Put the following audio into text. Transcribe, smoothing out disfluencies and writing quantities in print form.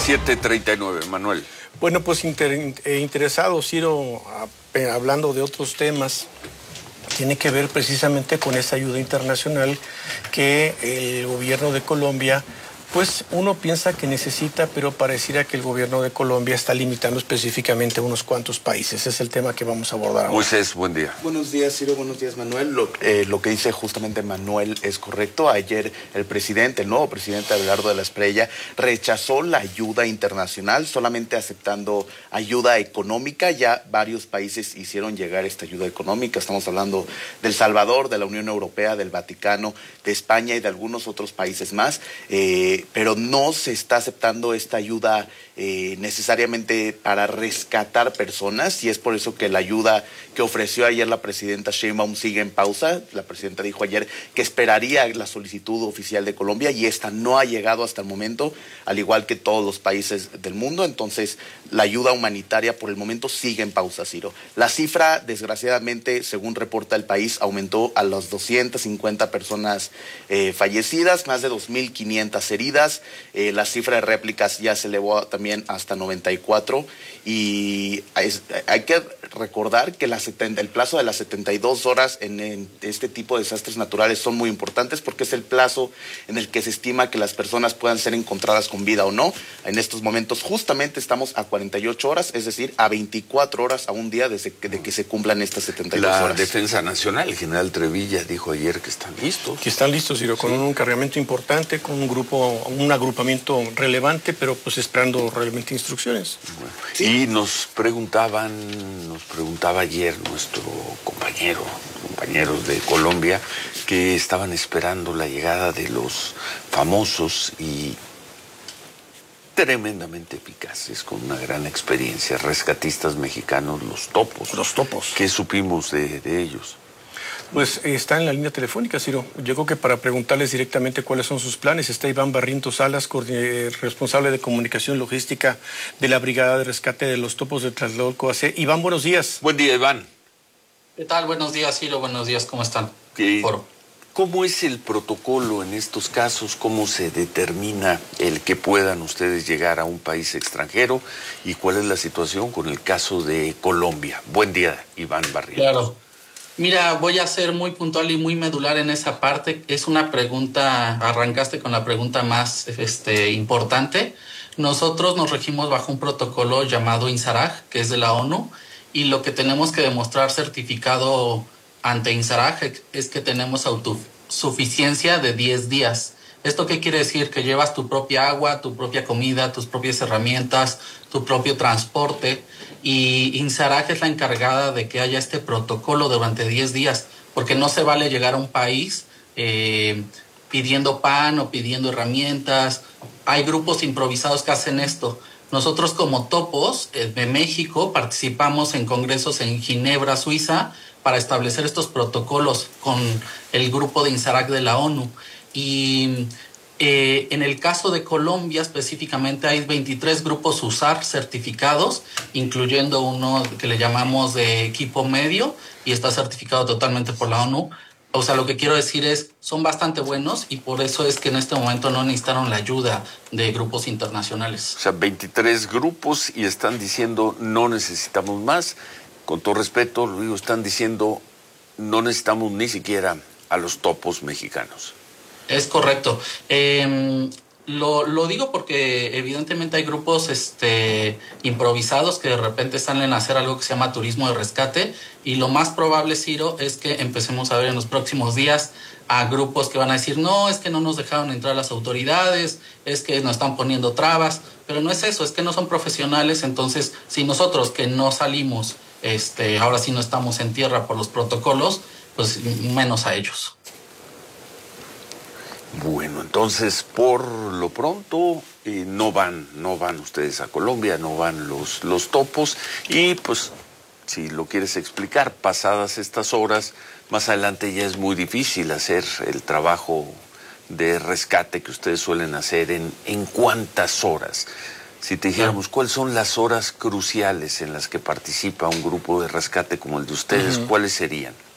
7:39, Manuel. Bueno, pues interesado, Ciro, hablando de otros temas, tiene que ver precisamente con esa ayuda internacional que el gobierno de Colombia, pues uno piensa que necesita, pero pareciera que el gobierno de Colombia está limitando específicamente a unos cuantos países. Ese es el tema que vamos a abordar ahora. Moisés, buen día. Buenos días, Ciro. Buenos días, Manuel. Lo que dice justamente Manuel es correcto. Ayer el nuevo presidente Abelardo de la Espriella, rechazó la ayuda internacional, solamente aceptando ayuda económica. Ya varios países hicieron llegar esta ayuda económica. Estamos hablando de El Salvador, de la Unión Europea, del Vaticano, de España y de algunos otros países más. Pero no se está aceptando esta ayuda necesariamente para rescatar personas, y es por eso que la ayuda que ofreció ayer la presidenta Sheinbaum sigue en pausa. La presidenta dijo ayer que esperaría la solicitud oficial de Colombia, y esta no ha llegado hasta el momento, al igual que todos los países del mundo. Entonces, la ayuda humanitaria por el momento sigue en pausa, Ciro. La cifra, desgraciadamente, según reporta El País, aumentó a las 250 personas fallecidas, más de 2.500 heridas. La cifra de réplicas ya se elevó también hasta 94, y hay que recordar que el plazo de las 72 horas en este tipo de desastres naturales son muy importantes, porque es el plazo en el que se estima que las personas puedan ser encontradas con vida o no. En estos momentos justamente estamos a 48 horas, es decir, a 24 horas a un día de que se cumplan estas 72 horas. La Defensa Nacional, el general Trevilla, dijo ayer que están listos. Que están listos, Ciro, con un cargamento importante, con un agrupamiento relevante, pero pues esperando realmente instrucciones. Bueno, sí. Y nos preguntaba ayer nuestro compañeros de Colombia, que estaban esperando la llegada de los famosos y tremendamente eficaces, con una gran experiencia, rescatistas mexicanos, los topos. Los topos. ¿Qué supimos de ellos? Pues está en la línea telefónica, Ciro. Yo creo que para preguntarles directamente cuáles son sus planes está Iván Barrientos Salas, responsable de comunicación logística de la Brigada de Rescate de los Topos de Tlatelolco AC. Iván, buenos días. Buen día, Iván. ¿Qué tal? Buenos días, Ciro. Buenos días, ¿cómo están? ¿Cómo es el protocolo en estos casos? ¿Cómo se determina el que puedan ustedes llegar a un país extranjero? ¿Y cuál es la situación con el caso de Colombia? Buen día, Iván Barrientos. Claro. Mira, voy a ser muy puntual y muy medular en esa parte. Es una pregunta, arrancaste con la pregunta más importante. Nosotros nos regimos bajo un protocolo llamado INSARAG, que es de la ONU, y lo que tenemos que demostrar certificado ante INSARAG es que tenemos autosuficiencia de 10 días. ¿Esto qué quiere decir? Que llevas tu propia agua, tu propia comida, tus propias herramientas, tu propio transporte, y INSARAG es la encargada de que haya este protocolo durante 10 días, porque no se vale llegar a un país pidiendo pan o pidiendo herramientas. Hay grupos improvisados que hacen esto. Nosotros como Topos de México participamos en congresos en Ginebra, Suiza, para establecer estos protocolos con el grupo de INSARAG de la ONU. Y en el caso de Colombia específicamente hay 23 grupos USAR certificados, incluyendo uno que le llamamos de equipo medio, y está certificado totalmente por la ONU. O sea, lo que quiero decir es, son bastante buenos, y por eso es que en este momento no necesitaron la ayuda de grupos internacionales. O sea, 23 grupos, y están diciendo no necesitamos más. Con todo respeto, lo digo, están diciendo no necesitamos ni siquiera a los topos mexicanos. Es correcto. Lo digo porque evidentemente hay grupos improvisados que de repente salen a hacer algo que se llama turismo de rescate, y lo más probable, Ciro, es que empecemos a ver en los próximos días a grupos que van a decir, no, es que no nos dejaron entrar las autoridades, es que nos están poniendo trabas, pero no es eso, es que no son profesionales. Entonces, si nosotros que no salimos, ahora sí no estamos en tierra por los protocolos, pues menos a ellos. Bueno, entonces, por lo pronto, no van ustedes a Colombia, no van los topos, y pues, si lo quieres explicar, pasadas estas horas, más adelante ya es muy difícil hacer el trabajo de rescate que ustedes suelen hacer. ¿En cuántas horas? Si te dijéramos, ¿cuáles son las horas cruciales en las que participa un grupo de rescate como el de ustedes? ¿Cuáles serían?